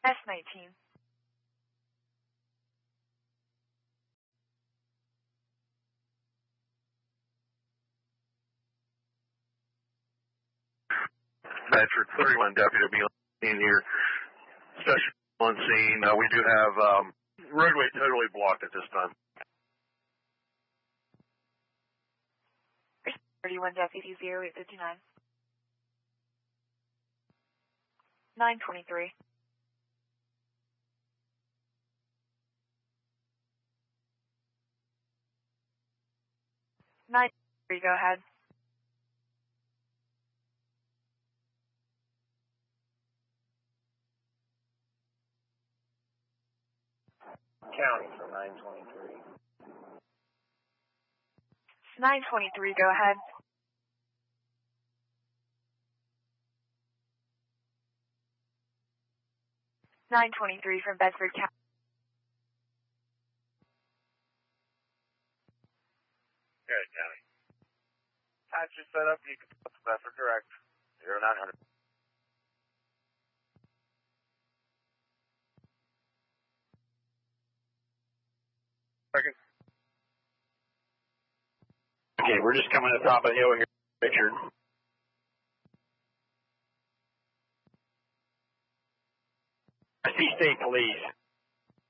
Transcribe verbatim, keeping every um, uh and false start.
S nineteen. Bedford thirty-one Deputy will be in here. Special on scene. Uh, we do have um, roadway totally blocked at this time. thirty-one Deputy zero eight fifty-nine. nine twenty-three. nine twenty-three, go ahead. County for nine twenty-three. nine twenty-three, go ahead. nine twenty-three from Bedford County. Good, County. Time you set up, you can put the Bedford direct. zero nine hundred. Second. Okay, we're just coming to the top of the hill here, Richard. I see State Police.